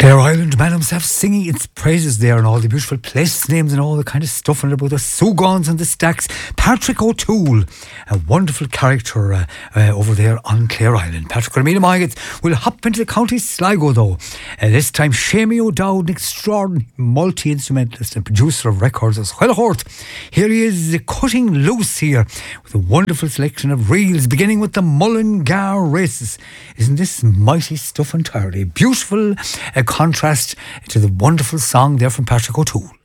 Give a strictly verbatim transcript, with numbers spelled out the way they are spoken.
Clare Island man himself singing its praises there and all the beautiful place names and all the kind of stuff and about the Sugons and the Stacks. Patrick O'Toole, a wonderful character uh, uh, over there on Clare Island. Patrick O'Toole Maggots will hop into the County Sligo though. Uh, this time Shamey O'Dowd, an extraordinary multi-instrumentalist and producer of records as well horse. Here he is uh, cutting loose here with a wonderful selection of reels beginning with the Mullingar races. Isn't this mighty stuff entirely? Beautiful uh, contrast to the wonderful song there from Patrick O'Toole.